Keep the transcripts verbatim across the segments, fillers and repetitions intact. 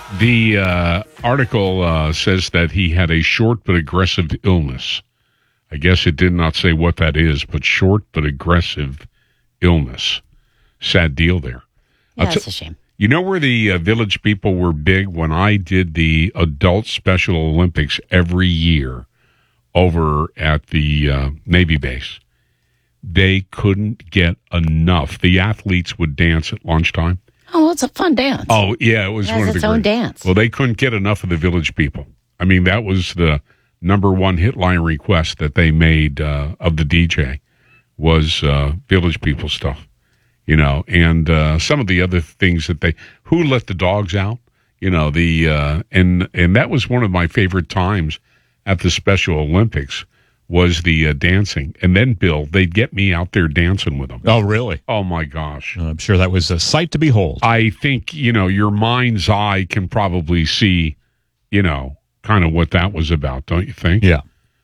The uh, article uh, says that he had a short but aggressive illness. I guess it did not say what that is, but short but aggressive illness. Sad deal there. Yeah, t- that's a shame. You know where the uh, Village People were big? When I did the adult Special Olympics every year over at the uh, Navy base. They couldn't get enough. The athletes would dance at lunchtime. Oh, well, it's a fun dance. Oh, yeah, it was It has one of its the own great- dance. Well, they couldn't get enough of the Village People. I mean, that was the number one hit line request that they made uh, of the D J was uh, Village People stuff, you know, and uh, some of the other things that they, who let the dogs out, you know, the, uh, and, and that was one of my favorite times at the Special Olympics was the uh, dancing. And then, Bill, they'd get me out there dancing with them. Oh, really? Oh, my gosh. I'm sure that was a sight to behold. I think, you know, your mind's eye can probably see, you know, kind of what that was about, don't you think? Yeah.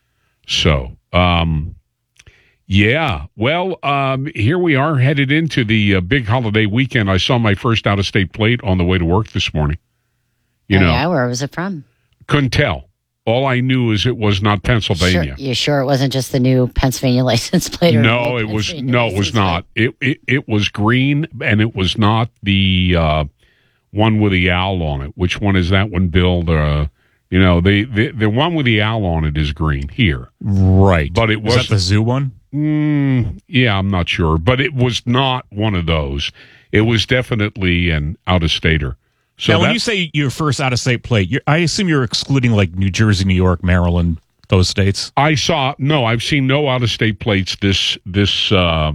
So, um, yeah. Well, um, here we are headed into the uh, big holiday weekend. I saw my first out-of-state plate on the way to work this morning. You oh, know, yeah, where was it from? couldn't tell. All I knew is it was not Pennsylvania. Sure, you sure it wasn't just the new Pennsylvania license plate? Or No, it was no, it was not. It, it it was green, and it was not the uh, one with the owl on it. Which one is that one, Bill? The you know the, the the one with the owl on it is green here, Right. but it was was that the zoo one? Mm, yeah, I'm not sure, but it was not one of those. It was definitely an out-of-stater. So now, when that- you say your first out-of-state plate, you're, I assume you're excluding like New Jersey, New York, Maryland, those states. I saw no, I've seen no out-of-state plates this this uh,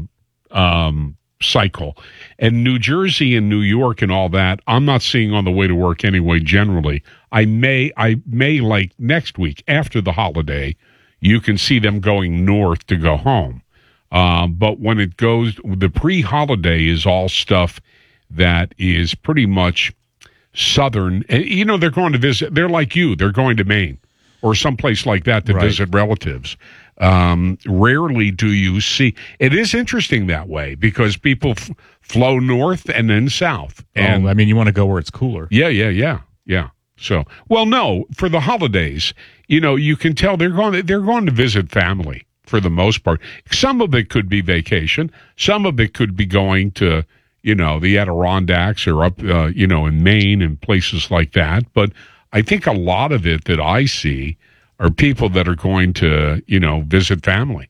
um, cycle, and New Jersey and New York and all that. I'm not seeing on the way to work anyway. Generally, I may I may like next week after the holiday, you can see them going north to go home. Uh, but when it goes, the pre-holiday is all stuff that is pretty much southern. And, you know, they're going to visit. They're like you. They're going to Maine or someplace like that to Right. visit relatives. Um, rarely do you see. It is interesting that way because people f- flow north and then south. And oh, I mean, you want to go where it's cooler. yeah, yeah, yeah, yeah. So, well, no, for the holidays, you know, you can tell they're going to, they're going to visit family for the most part. Some of it could be vacation. Some of it could be going to, you know, the Adirondacks or up, uh, you know, in Maine and places like that. But I think a lot of it that I see are people that are going to, you know, visit family.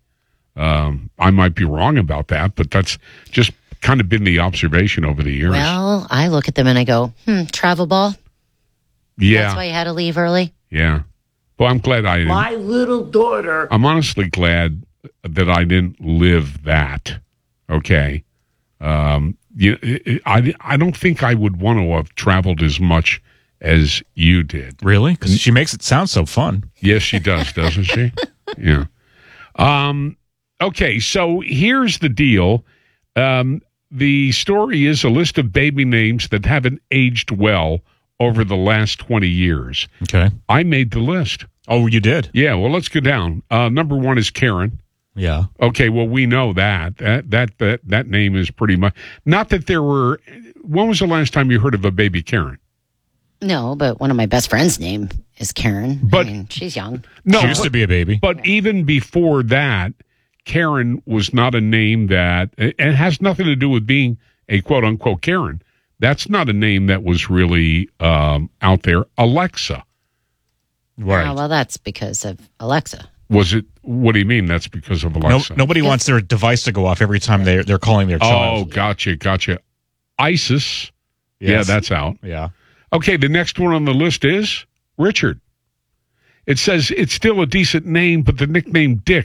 Um, I might be wrong about that, but that's just kind of been the observation over the years. Well, I look at them and I go, hmm, travel ball? yeah. That's why you had to leave early? Yeah. Well, I'm glad I didn't. My little daughter. I'm honestly glad that I didn't live that. Okay. Um, you, I, I don't think I would want to have traveled as much as you did. Really? Because she makes it sound so fun. Yes, she does, doesn't she? Yeah. Um, okay, so here's the deal. Um, the story is a list of baby names that haven't aged well over the last twenty years. Okay. I made the list. Oh, you did? Yeah, well, let's go down. Uh, number one is Karen. Yeah. Okay, well, we know that. That that that that name is pretty much... Not that there were... When was the last time you heard of a baby Karen? No, but one of my best friends' name is Karen. But- I mean, she's young. No, She used to be a baby. But even before that, Karen was not a name that... It has nothing to do with being a quote-unquote Karen. That's not a name that was really um, out there. Alexa. Right. Oh, well, that's because of Alexa. Was it... What do you mean that's because of No, Alexa? nobody wants their device to go off every time they're, they're calling their Oh, child. gotcha, gotcha. ISIS. Yeah, Yes. that's out. Yeah. Okay, the next one on the list is Richard. It says it's still a decent name, but the nickname Dick